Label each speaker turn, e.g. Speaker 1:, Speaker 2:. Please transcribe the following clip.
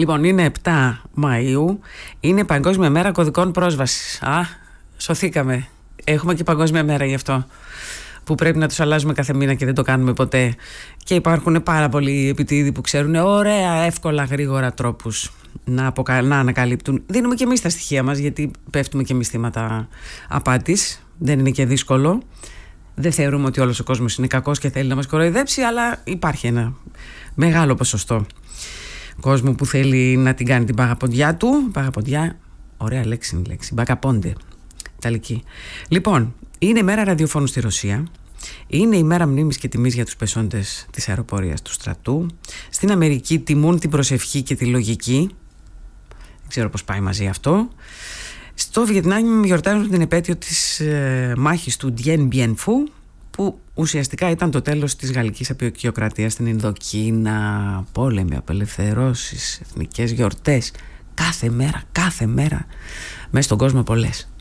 Speaker 1: Λοιπόν, είναι 7 Μαΐου, είναι Παγκόσμια Μέρα Κωδικών Πρόσβασης. Σωθήκαμε. Έχουμε και Παγκόσμια Μέρα γι' αυτό, που πρέπει να τους αλλάζουμε κάθε μήνα και δεν το κάνουμε ποτέ. Και υπάρχουν πάρα πολλοί επιτίδοι που ξέρουν ωραία, εύκολα, γρήγορα τρόπους να ανακαλύπτουν. Δίνουμε και εμείς τα στοιχεία μας, γιατί πέφτουμε και εμείς θύματα απάτης. Δεν είναι και δύσκολο. Δεν θεωρούμε ότι όλος ο κόσμος είναι κακός και θέλει να μας κοροϊδέψει, αλλά υπάρχει ένα μεγάλο ποσοστό κόσμου που θέλει να την κάνει την παγαποντιά του. Παγαποντιά, ωραία λέξη είναι η λέξη. Μπακαπόντε, ιταλική. Λοιπόν, είναι η μέρα ραδιοφώνου στη Ρωσία. Είναι η μέρα μνήμης και τιμής για τους πεσόντες της αεροπορίας του στρατού. Στην Αμερική τιμούν την προσευχή και τη λογική. Δεν ξέρω πώς πάει μαζί αυτό. Στο Βιετνάμ γιορτάζουν την επέτειο της μάχης του Dien Bien Phu, που ουσιαστικά ήταν το τέλος της γαλλικής αποικιοκρατίας στην Ινδοκίνα. Πόλεμοι, απελευθερώσεις, εθνικές γιορτές. Κάθε μέρα, μέσα στον κόσμο πολλές.